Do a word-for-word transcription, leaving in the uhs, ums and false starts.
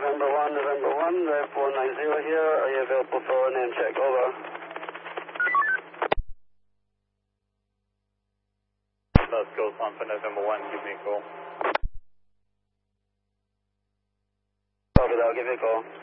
November one, November one, Rev four nine zero here. Are you available for a name check? Over. Let's go on for November one, give me a call. Copy that, I'll give you a call.